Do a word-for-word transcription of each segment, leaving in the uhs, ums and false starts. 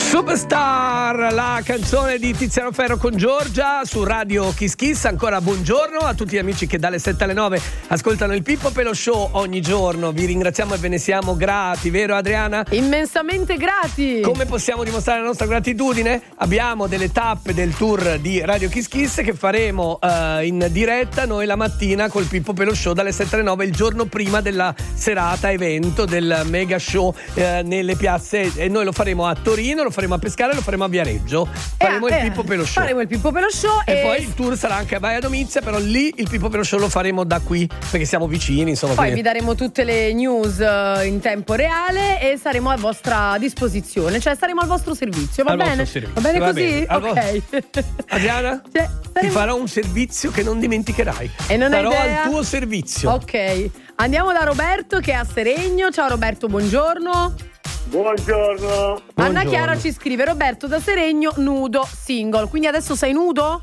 Superstar, la canzone di Tiziano Ferro con Giorgia su Radio Kiss Kiss. Ancora buongiorno a tutti gli amici che dalle sette alle nove ascoltano il Pippo Pello Show ogni giorno. Vi ringraziamo e ve ne siamo grati, vero Adriana? Immensamente grati. Come possiamo dimostrare la nostra gratitudine? Abbiamo delle tappe del tour di Radio Kiss Kiss che faremo uh, in diretta noi la mattina col Pippo Pello Show dalle sette alle nove, il giorno prima della serata evento del mega show uh, nelle piazze, e noi lo faremo a Torino, lo faremo a Pescara e lo faremo a Viareggio. Faremo eh, il Pippo Pello Show. Faremo il Pippo Pello Show e, e poi il tour sarà anche a Baia Domizia, però lì il Pippo Pello Show lo faremo da qui perché siamo vicini, insomma. Poi quindi... vi daremo tutte le news in tempo reale e saremo a vostra disposizione, cioè saremo al vostro servizio, va al bene? Servizio. Va bene va così? Bene. Al ok. vo- Adriana? Cioè, ti saremo... farò un servizio che non dimenticherai. E non Sarò hai idea? al tuo servizio. Ok. Andiamo da Roberto che è a Seregno. Ciao Roberto, buongiorno. Buongiorno. Anna Buongiorno. Chiara ci scrive: Roberto da Seregno, nudo, single. Quindi adesso sei nudo?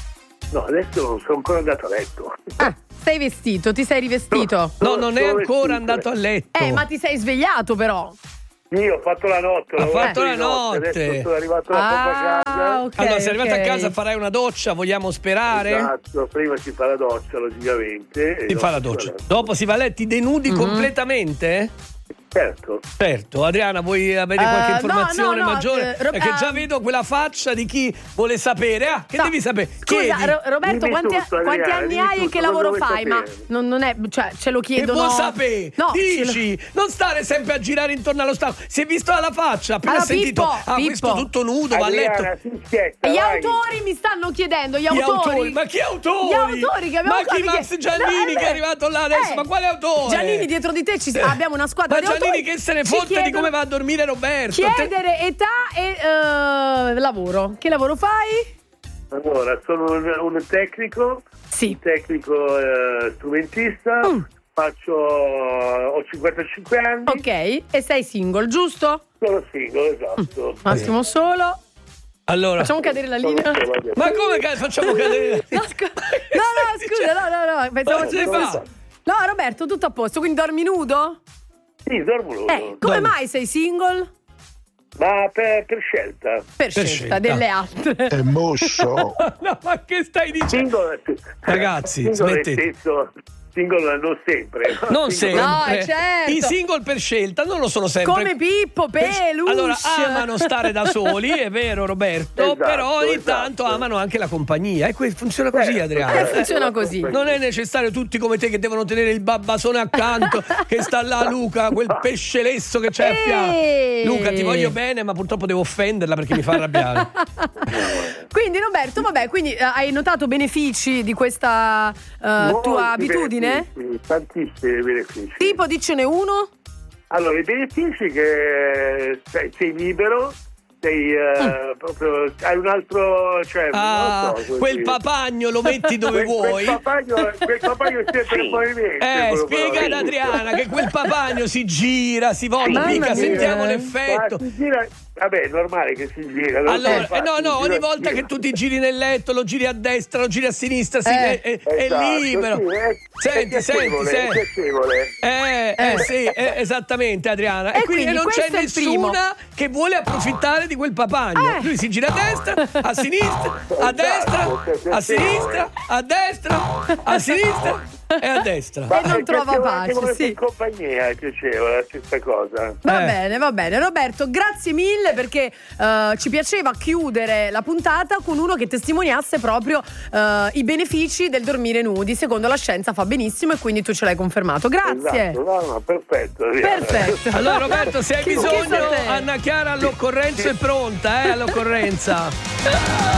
No, adesso non sono ancora andato a letto. Ah, sei vestito, ti sei rivestito? No, non è Sono ancora vestito. andato a letto. Eh, ma ti sei svegliato però. Io ho fatto la notte. Ha ho fatto lavorato la di notte. notte. Adesso sono arrivato da poco a casa. Ah, ok. Allora, sei arrivato ok. a casa, farai una doccia, vogliamo sperare? Esatto, prima si fa la doccia, logicamente. e Si fa dopo la si va doccia. a letto. Dopo si va a letto, ti denudi Mhm. completamente? Certo. Certo. Adriana, vuoi avere Eh, qualche no, informazione no, no, maggiore? eh, Ro- Perché già ah, vedo quella faccia di chi vuole sapere. Ah, che No, devi sapere? Scusa, Chiedi. Ro- Roberto, Dimmi quanti, tutto, Adriana, quanti anni dimmi hai e tutto, che lavoro cosa vuoi fai? Ma sapere? non, non è, cioè, ce lo Che chiedono. vuoi sapere? No, Dici, non stare sempre a girare intorno allo stacco. Si è visto la faccia, appena Allora, sentito. Pippo, ah, Pippo. questo tutto nudo, va a letto. Adriana, si schietta, Gli vai. autori mi stanno chiedendo, gli Gli autori. Ma chi autori? Gli autori che abbiamo Ma chi qua- Max che- Giannini No, che è arrivato là adesso? eh, Ma quale autore? Giannini, dietro di te ci abbiamo una squadra Ma di Giannini autori. che se ne Ci fotte di chiedono- come va a dormire Roberto. Chiedere età e eh, lavoro. Che lavoro fai? Allora, sono un, un tecnico, Sì. un tecnico eh, strumentista. Mm. Faccio, ho cinquantacinque anni. Ok, e sei single, giusto? Sono single, esatto. Un attimo solo. Allora, Facciamo cadere la linea. Sono solo- ma come che facciamo cadere? No, scu- no, no, scusa, no, no, no. Pensavo Ma ce fosse- fa? No, Roberto, tutto a posto, quindi dormi nudo? Sì, dormo nudo. Eh, come Dormi. mai sei single? Ma per, per scelta. Per, scelta, scelta. delle altre. È mosso. No, ma che stai dicendo? Single, Ragazzi, single nel smettete. senso, single non sempre. Non Single- sempre. No, certo. I single per scelta non lo sono sempre. Come Pippo, Per- Peluche. Allora, amano stare da soli, è vero Roberto, Esatto, però ogni esatto. tanto amano anche la compagnia. E que- funziona così, Certo, Adriano. Eh, funziona così. Non è necessario tutti come te che devono tenere il babbasone accanto, che sta là Luca, quel pesce lesso che c'è a fianco. Ehi. Luca, ti voglio bene, ma purtroppo devo offenderla perché mi fa arrabbiare. Quindi Roberto, vabbè, quindi eh, hai notato benefici di questa eh, Molti tua abitudine? benefici, tantissimi benefici. Tipo, dicene uno. Allora, i benefici che sei, sei libero, sei eh, proprio, hai un altro, cioè, Ah, non so, come quel dire. papagno lo metti dove Quel- vuoi. Quel papagno, quel papagno è sempre in movimento. Eh, quello spiega ad però. Adriana che quel papagno si gira, si volta, Mamma mica mia. sentiamo Ma l'effetto. Ma si gira, vabbè, è normale che si gira. non Allora, so, eh, no, infatti, no, si ogni gira, volta gira. che tu ti giri nel letto, lo giri a destra, lo giri a sinistra, sì, Eh. è, è- è Esatto, libero. sì, è- Senti, è senti, piacevole, senti. è piacevole. Eh, eh, Eh. sì, eh, esattamente Adriana. E, E quindi, quindi non c'è questo è il primo. nessuna che vuole approfittare di quel papagno. Eh. Lui si gira a destra, a sinistra, a destra, a sinistra, a destra, a sinistra e a destra. E non è trova piacevole pace, anche volersi sì. in compagnia, è piacevole la stessa cosa. Va Eh. bene, va bene. Roberto, grazie mille perché eh, ci piaceva chiudere la puntata con uno che testimoniasse proprio eh, i benefici del dormire nudi. Secondo la scienza fa benissimo e quindi tu ce l'hai confermato. Grazie. Esatto, no, no, perfetto. Adriana. Perfetto. Allora Roberto, se hai Chi- chi bisogno, sei te? Anna Chiara all'occorrenza è pronta, eh, all'occorrenza.